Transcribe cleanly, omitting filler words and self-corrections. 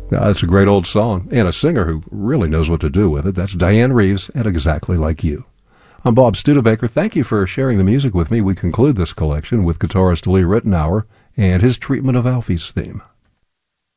That's a great old song, and a singer who really knows what to do with it. That's Diane Reeves and Exactly Like You. I'm Bob Studebaker. Thank you for sharing the music with me. We conclude this collection with guitarist Lee Ritenour and his treatment of Alfie's theme.